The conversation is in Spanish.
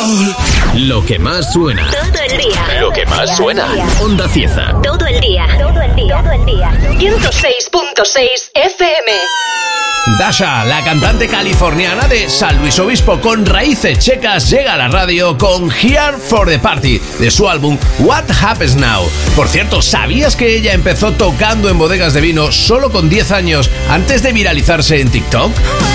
sol. Lo que más suena. Todo el día. Lo que más suena. Onda Cieza. Todo el día. Todo el día. Todo el día. 106.6 FM. Dasha, la cantante californiana de San Luis Obispo con raíces checas, llega a la radio con Here for the Party, de su álbum What Happens Now. Por cierto, ¿sabías que ella empezó tocando en bodegas de vino solo con 10 años antes de viralizarse en TikTok?